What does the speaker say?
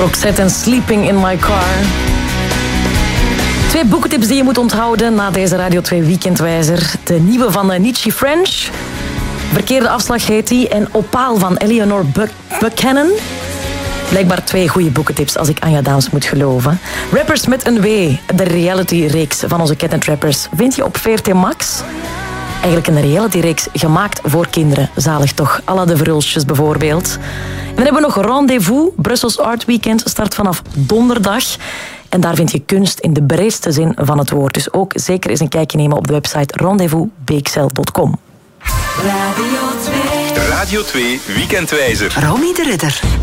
Roxette en Sleeping in My Car. 2 boekentips die je moet onthouden na deze Radio 2 Weekendwijzer. De nieuwe van Nietzsche French. Verkeerde afslag heet die. En Opaal van Eleanor Buchanan. Blijkbaar 2 goede boekentips als ik Anja Daams moet geloven. Rappers met een W. De reality-reeks van onze Cat & Rappers vind je op VRT Max. Eigenlijk een reality-reeks gemaakt voor kinderen. Zalig toch? Alla de Verhulstjes bijvoorbeeld. En dan hebben we nog Rendezvous. Brussels Art Weekend start vanaf donderdag. En daar vind je kunst in de breedste zin van het woord. Dus ook zeker eens een kijkje nemen op de website rendezvousbeeksel.com. Radio 2 Weekendwijzer. Romy de Ridder.